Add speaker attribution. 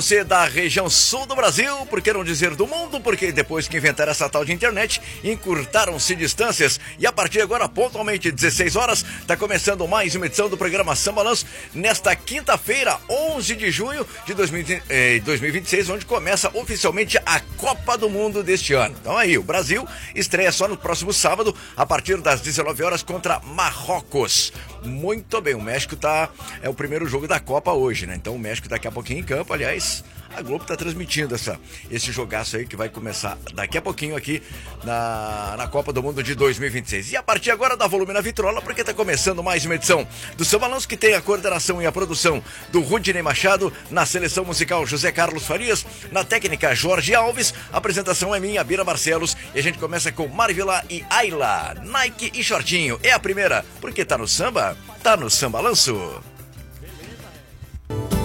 Speaker 1: Você da região sul do Brasil, por que não dizer do mundo, porque depois que inventaram essa tal de internet, encurtaram-se distâncias e a partir de agora, pontualmente 16 horas, está começando mais uma edição do programa Samba Balanço, nesta quinta-feira, 11 de junho de 2026, onde começa oficialmente a Copa do Mundo deste ano. Então aí, o Brasil estreia só no próximo sábado, a partir das 19 horas, contra Marrocos. Muito bem, o México é o primeiro jogo da Copa hoje, né? Então o México daqui a pouquinho em campo, aliás, a Globo tá transmitindo esse jogaço aí que vai começar daqui a pouquinho aqui na Copa do Mundo de 2026. E a partir agora dá volume na vitrola, porque tá começando mais uma edição do Samba Balanço, que tem a coordenação e a produção do Rudinei Machado, na seleção musical José Carlos Farias, na técnica Jorge Alves, a apresentação é minha, Bira Barcelos, e a gente começa com Marvila e Ayla, Nike e Shortinho. É a primeira, porque tá no samba, tá no Samba Balanço.